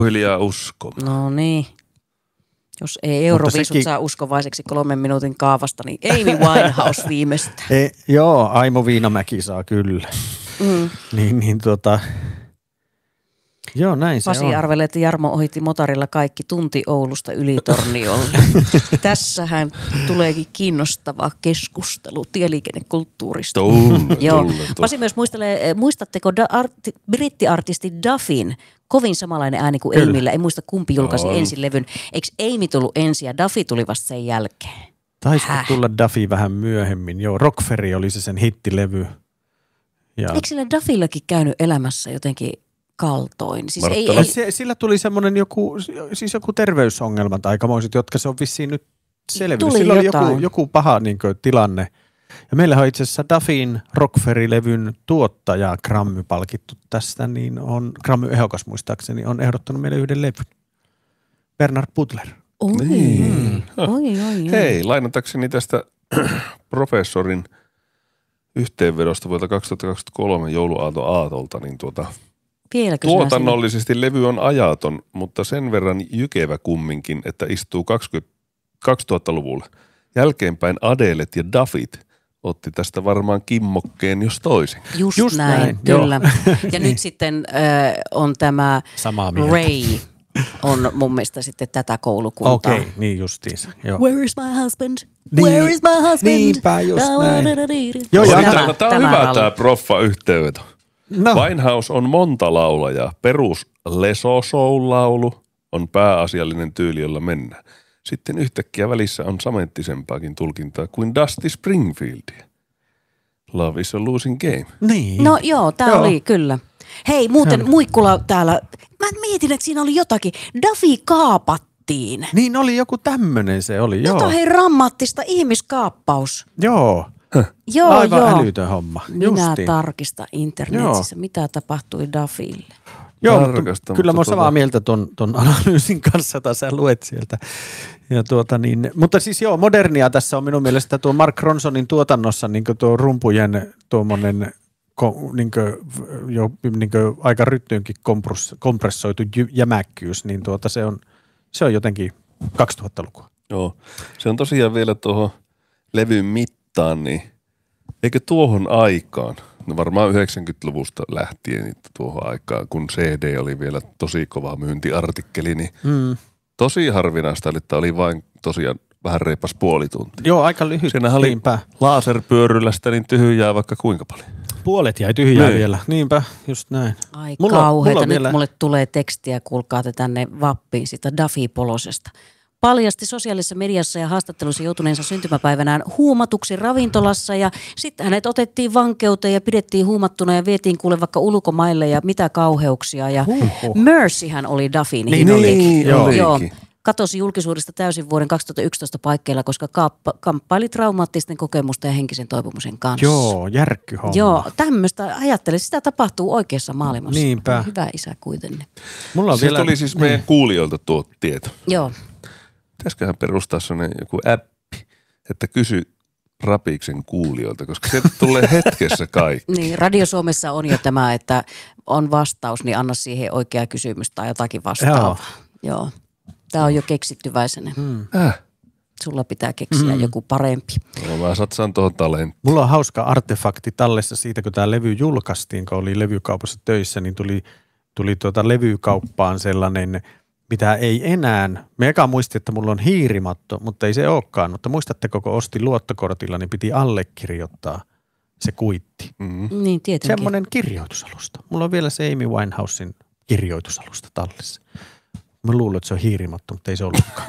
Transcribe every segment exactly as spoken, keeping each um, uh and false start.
Hiljaa uskomaan. No niin. Jos ei Euroviisut sekin saa uskovaiseksi kolmen minuutin kaavasta, niin Amy Winehouse viimeistään. E, joo, Aimo Viinamäki saa kyllä. Mm. Niin, niin tota... Joo, näin se Pasi on. arvelee, että Jarmo ohitti motorilla kaikki tunti Oulusta Ylitorniolle. Tässähän tuleekin kiinnostava keskustelu tieliikennekulttuurista. Tulla, Joo. tulla, tulla. Pasi myös muistelee, muistatteko da, arti, brittiartisti Duffin? Kovin samanlainen ääni kuin Amyllä. En muista kumpi julkaisi on. ensin levyn. Eikö Amy tullut ensin ja Duffy tuli vasta sen jälkeen? Taisiko tulla Duffy vähän myöhemmin. Joo, Rockferry oli se sen hittilevy. Ja... Eikö sille Duffyllakin käynyt elämässä jotenkin kaltoin? Siis ei, ei... ei... Se, sillä tuli semmoinen joku, siis joku terveysongelmat aikamoiset, jotka se on vissiin nyt selvinnyt. Sillä oli joku, joku paha niin kuin, tilanne. Ja meillähän on itse asiassa Duffyn Rockferry-levyn tuottaja Grammy palkittu tästä, niin on, Grammy ehokas muistaakseni, on ehdottanut meille yhden levyn. Bernard Butler. Oi, niin. oi, oi, oi. Hei, lainatakseni tästä professorin yhteenvedosta vuodelta kaksituhattakaksikymmentäkolme jouluaaton aatolta, niin tuota, tuotannollisesti levy on ajaton, mutta sen verran jykevä kumminkin, että istuu kaksituhattaluvulla. Jälkeenpäin Adelet ja Duffyt otti tästä varmaan kimmokkeen jos toisin. Just, Just näin, näin, kyllä. Ja nyt sitten äh, on tämä Ray on mun mielestä sitten tätä koulukuntaa. Okei, okay, niin justiinsa. Joo. Where is my husband? Niin, Where is my husband? Niinpä, just näin. Joo, joo, tämä, tämä on hyvä tämä proffa-yhteenveto. No. Winehouse on monta laulajaa. Perus Leso Soul-laulu on pääasiallinen tyyli, jolla mennään. Sitten yhtäkkiä välissä on samenttisempaakin tulkintaa kuin Dusty Springfieldia. Love is a losing game. Niin. No joo, tää joo. oli kyllä. Hei, muuten Muikkula täällä, mä mietin, että siinä oli jotakin. Duffy kaapattiin. Niin oli joku tämmönen se oli, joo. Jotain rammaattista ihmiskaappaus. Joo. Huh. Joo, aivan joo. älytön homma. Minä Justiin. tarkistan internetissä, joo. mitä tapahtui Duffylle. Joo, mutta kyllä mä oon samaa mieltä ton, ton analyysin kanssa, jota sä luet sieltä. Ja tuota niin, mutta siis joo, modernia tässä on minun mielestä tuo Mark Ronsonin tuotannossa niin tuo rumpujen tuommoinen niin jo niin aika ryttyynkin kompressoitu jämäkkyys, niin tuota se on, se on jotenkin kaksituhattalukua. Joo, se on tosiaan vielä tuohon levyn mittaan, niin eikö tuohon aikaan, no varmaan yhdeksänkymmentäluvusta lähtien niin tuohon aikaan, kun C D oli vielä tosi kova myyntiartikkeli, niin mm. tosi harvinaista, että oli vain tosiaan vähän reipas puoli tuntia. Joo, aika lyhyt. Siinähän oli laserpyörylästä niin tyhjää vaikka kuinka paljon. Puolet jäi tyhjää niin. vielä. Niinpä, just näin. Ai mulla, kauheita. Mulla Nyt vielä... mulle tulee tekstiä, kuulkaa te tänne Vappiin sitä Duffy-polosesta. Paljasti sosiaalisessa mediassa ja haastattelussa joutuneensa syntymäpäivänään huumatuksi ravintolassa ja sitten hänet otettiin vankeuteen ja pidettiin huumattuna ja vietiin kuule vaikka ulkomaille ja mitä kauheuksia. Ja Huhhuh. Mercyhän oli Duffy. Niin, niin oli. Niin, joo. joo. Katosi julkisuudesta täysin vuoden kaksituhattayksitoista paikkeilla, koska kaappa, kamppaili traumaattisten kokemusten ja henkisen toipumisen kanssa. Joo, järkkyhomma. Joo, tämmöistä ajattelin, sitä tapahtuu oikeassa maailmassa. Niinpä. Hyvä isä kuitenkin. Mulla on se vielä... tuli siis meidän niin. kuulijoilta tuo tieto. Joo. Pitäisiköhän perustaa sellainen joku appi, että kysy Rapiksen kuulijoilta, koska sieltä tulee hetkessä kaikki. Niin, Radio Suomessa on jo tämä, että on vastaus, niin anna siihen oikea kysymys tai jotakin vastaavaa. Joo. Joo. Tämä on jo keksittyväisenä. Hmm. Äh. Sulla pitää keksiä hmm. joku parempi. No, mä satsaan tuohon talenttiin. Mulla on hauska artefakti tallessa siitä, kun tämä levy julkaistiin, kun oli levykaupassa töissä, niin tuli, tuli tuota levykauppaan sellainen, mitä ei enää. Me eka muistin, että mulla on hiirimatto, mutta ei se olekaan. Mutta muistatteko, kun ostin luottokortilla, niin piti allekirjoittaa se kuitti. Mm-hmm. Niin, tietenkin. Semmoinen kirjoitusalusta. Mulla on vielä se Amy Winehousen kirjoitusalusta tallessa. Mä luulen, että se on hiirimatto, mutta ei se ollutkaan.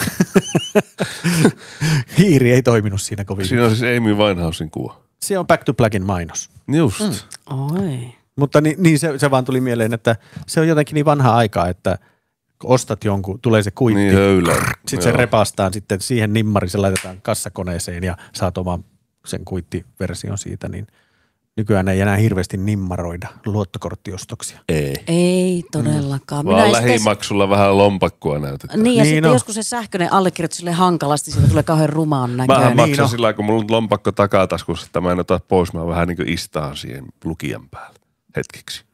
Hiiri ei toiminut siinä kovin. Siinä on siis Amy Winehousen kuva. Se on Back to Blackin mainos. Just. Mm. Oi. Mutta niin, niin se, se vaan tuli mieleen, että se on jotenkin niin vanha aikaa, että kun ostat jonkun, tulee se kuitti. Niin höylä. Sitten se repastaan, sitten siihen nimmari, se laitetaan kassakoneeseen ja saat oman sen kuittiversion siitä, niin nykyään ei enää hirveästi nimmaroida luottokorttiostoksia. Ei. Ei todellakaan. Vaan Minä lähimaksulla sitten... vähän lompakkoa näytetään. Niin ja niin sitten no. joskus se sähköinen allekirjoitus sille hankalasti, siitä tulee kauhean rumaan näköinen. Mähän maksan niin sillä lailla, kun mulla on lompakko takataskussa, että mä en ota pois, mä vähän niin kuin istaan siihen lukijan päälle hetkeksi.